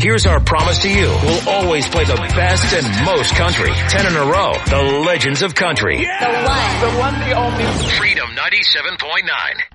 Here's our promise to you. We'll always play the best and most country. 10 in a row. The Legends of Country. The one. The one, the only. Freedom 97.9.